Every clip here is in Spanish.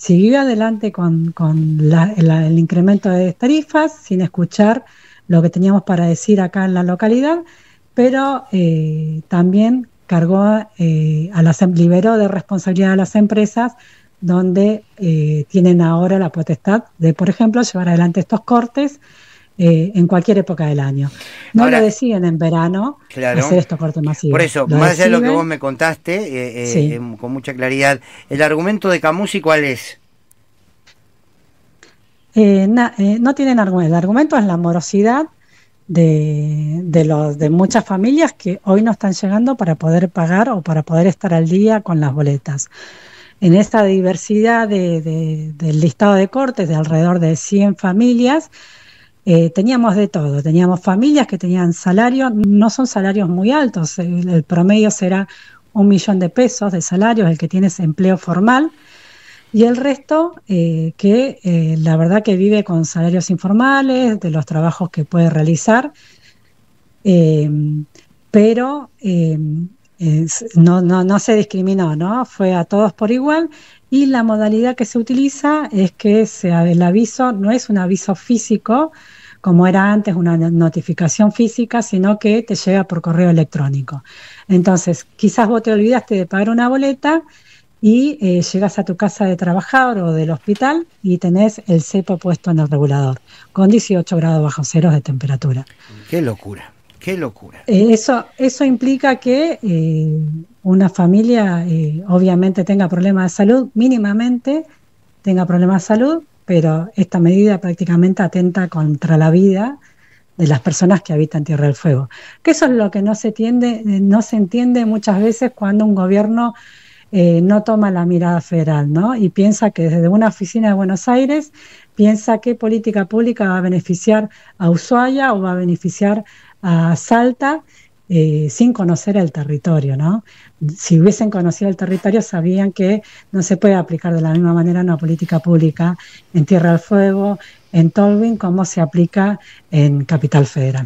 siguió adelante con el incremento de tarifas sin escuchar lo que teníamos para decir acá en la localidad, pero también cargó, liberó de responsabilidad a las empresas donde tienen ahora la potestad de, por ejemplo, llevar adelante estos cortes en cualquier época del año. No lo Ahora, deciden en verano claro, hacer estos cortes por masivos, eso, lo más allá de lo que vos deciden, me contaste, sí. con mucha claridad, el argumento de Camusi, ¿cuál es? No tienen argumento. El argumento es la morosidad de muchas familias que hoy no están llegando para poder pagar o para poder estar al día con las boletas. En esta diversidad del listado de cortes de alrededor de 100 familias, teníamos de todo. Teníamos familias que tenían salarios, no son salarios muy altos, el promedio será 1 millón de pesos de salarios, el que tiene ese empleo formal, y el resto que la verdad que vive con salarios informales, de los trabajos que puede realizar, eh, pero no se discriminó, ¿no? Fue a todos por igual, y la modalidad que se utiliza es que el aviso no es un aviso físico, como era antes una notificación física, sino que te llega por correo electrónico. Entonces, quizás vos te olvidaste de pagar una boleta y llegas a tu casa de trabajar o del hospital y tenés el cepo puesto en el regulador, con 18 grados bajo cero de temperatura. Qué locura, qué locura. Eso implica que una familia obviamente tenga problemas de salud, mínimamente tenga problemas de salud, pero esta medida prácticamente atenta contra la vida de las personas que habitan Tierra del Fuego. Que eso es lo que no se entiende muchas veces cuando un gobierno no toma la mirada federal, ¿no? Y piensa que desde una oficina de Buenos Aires piensa qué política pública va a beneficiar a Ushuaia o va a beneficiar a Salta, sin conocer el territorio, ¿no? Si hubiesen conocido el territorio sabían que no se puede aplicar de la misma manera una política pública en Tierra del Fuego, en Tolwyn, como se aplica en Capital Federal.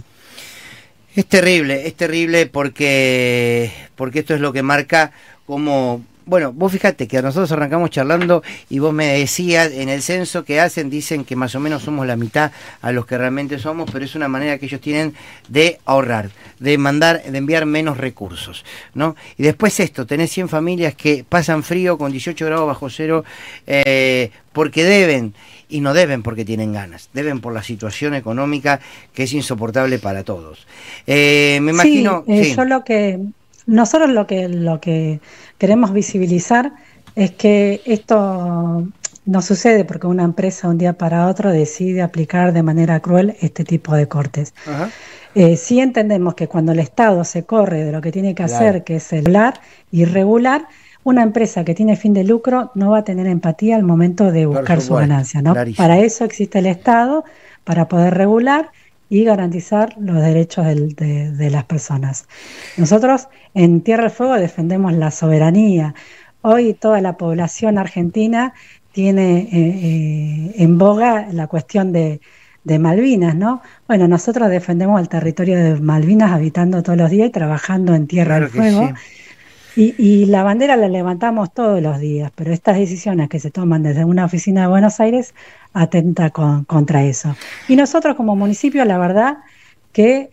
Es terrible porque esto es lo que marca como... Bueno, vos fíjate que nosotros arrancamos charlando y vos me decías, en el censo que hacen, dicen que más o menos somos la mitad a los que realmente somos, pero es una manera que ellos tienen de ahorrar, de enviar menos recursos, ¿no? Y después esto, tenés 100 familias que pasan frío con 18 grados bajo cero porque deben, y no deben porque tienen ganas, deben por la situación económica que es insoportable para todos. Me imagino... Sí, Sí, nosotros lo que queremos visibilizar es que esto no sucede porque una empresa un día para otro decide aplicar de manera cruel este tipo de cortes. ajá, Sí entendemos que cuando el Estado se corre de lo que tiene que claro, hacer, que es regular y regular, una empresa que tiene fin de lucro no va a tener empatía al momento de por buscar su supuesto, ganancia, ¿no? Para clarísimo. eso existe el Estado, para poder regular y garantizar los derechos de las personas. Nosotros en Tierra del Fuego defendemos la soberanía. Hoy toda la población argentina tiene en boga la cuestión de Malvinas, ¿no? Bueno, nosotros defendemos el territorio de Malvinas habitando todos los días y trabajando en Tierra del Claro que sí. Fuego. Y la bandera la levantamos todos los días, pero estas decisiones que se toman desde una oficina de Buenos Aires atenta contra eso. Y nosotros como municipio, la verdad que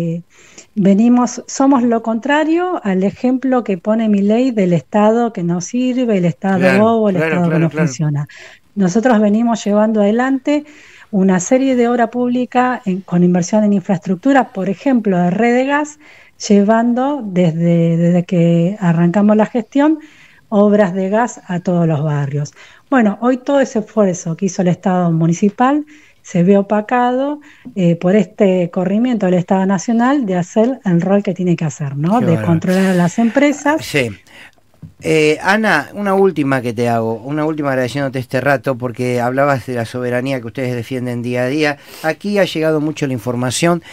somos lo contrario al ejemplo que pone Milei del Estado que no sirve, el Estado Claro, bobo, el claro, Estado que claro, no claro. funciona. Nosotros venimos llevando adelante una serie de obra pública con inversión en infraestructura, por ejemplo, de red de gas, llevando desde que arrancamos la gestión obras de gas a todos los barrios. Bueno, hoy todo ese esfuerzo que hizo el Estado municipal se ve opacado por este corrimiento del Estado Nacional de hacer el rol que tiene que hacer, ¿no? Qué De bárbaro. controlar a las empresas. Sí. Ana, una última que te hago, una última agradeciéndote este rato porque hablabas de la soberanía que ustedes defienden día a día. Aquí ha llegado mucho la información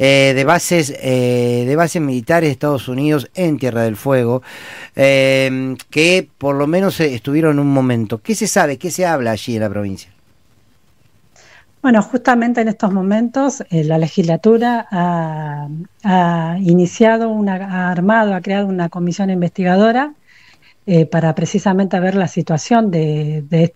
de bases militares de Estados Unidos en Tierra del Fuego, que por lo menos estuvieron un momento. ¿Qué se sabe? ¿Qué se habla allí en la provincia? Bueno, justamente en estos momentos la legislatura ha iniciado, ha creado una comisión investigadora para precisamente ver la situación de